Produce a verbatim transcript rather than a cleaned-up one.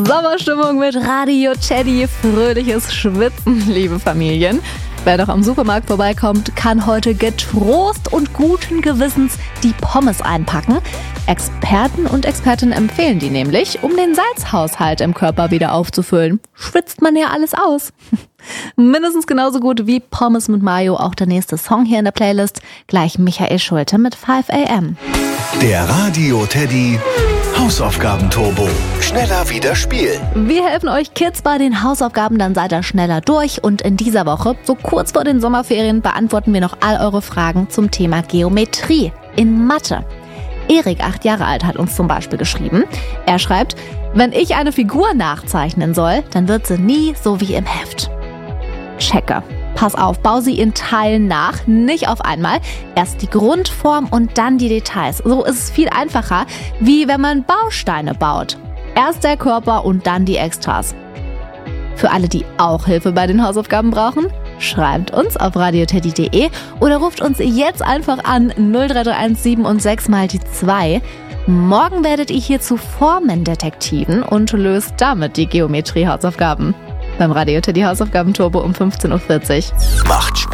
Sommerstimmung mit Radio Teddy, fröhliches Schwitzen, liebe Familien. Wer doch am Supermarkt vorbeikommt, kann heute getrost und guten Gewissens die Pommes einpacken. Experten und Expertinnen empfehlen die nämlich, um den Salzhaushalt im Körper wieder aufzufüllen. Schwitzt man ja alles aus. Mindestens genauso gut wie Pommes mit Mayo auch der nächste Song hier in der Playlist. Gleich Michael Schulte mit five a m. Der Radio Teddy Hausaufgaben-Turbo. Schneller wieder spielen. Wir helfen euch Kids bei den Hausaufgaben, dann seid ihr schneller durch. Und in dieser Woche, so kurz vor den Sommerferien, beantworten wir noch all eure Fragen zum Thema Geometrie in Mathe. Erik, acht Jahre alt, hat uns zum Beispiel geschrieben. Er schreibt, wenn ich eine Figur nachzeichnen soll, dann wird sie nie so wie im Heft. Checke. Pass auf, bau sie in Teilen nach, nicht auf einmal. Erst die Grundform und dann die Details. So ist es viel einfacher, wie wenn man Bausteine baut. Erst der Körper und dann die Extras. Für alle, die auch Hilfe bei den Hausaufgaben brauchen, schreibt uns auf radioteddy punkt de oder ruft uns jetzt einfach an null drei drei eins sieben und sechs mal die zwei. Morgen werdet ihr hier zu Formendetektiven und löst damit die Geometrie-Hausaufgaben. Beim Radio Teddy Hausaufgaben-Turbo um fünfzehn Uhr vierzig. Macht Spaß.